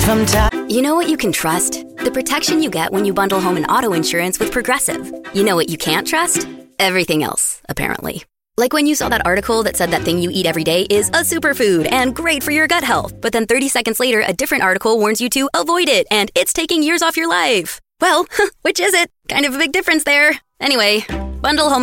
You know what you can trust? The protection you get when you bundle home and auto insurance with Progressive. You know what you can't trust? Everything else, apparently. Like when you saw that article that said that thing you eat every day is a superfood and great for your gut health. But then 30 seconds later, a different article warns you to avoid it and it's taking years off your life. Well, which is it? Kind of a big difference there. Anyway, bundle home